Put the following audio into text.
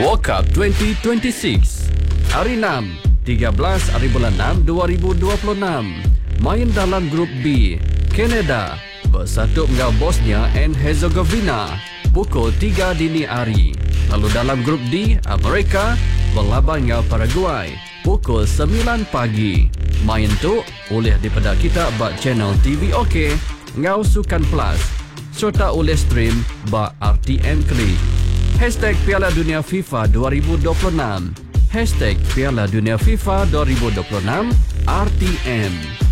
World Cup 2026 Hari 6 13 hari bulan 6 2026 Main dalam Grup B Canada bersatu dengan Bosnia and Herzegovina pukul 3 dini hari. Lalu dalam Grup D Amerika berlaban dengan Paraguay pukul 9 pagi. Main tu oleh daripada kita bak channel TV OK ngau Sukan Plus serta oleh stream bak RTM Klik. Hashtag Piala Dunia FIFA 2026 Hashtag Piala Dunia FIFA 2026 RTM.